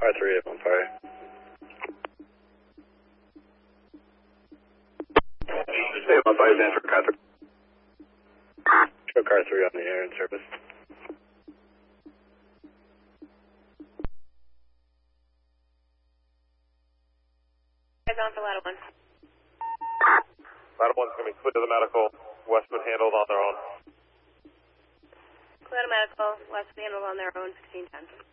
Car 3 up on fire. Stay on fire, stand for Car 3. Show Car 3 on the air in service. Guys on for Ladder 1. Ladder 1's going to be clear to the medical. Westwood handled on their own. Clear to medical. Westwood handled on their own, 1610.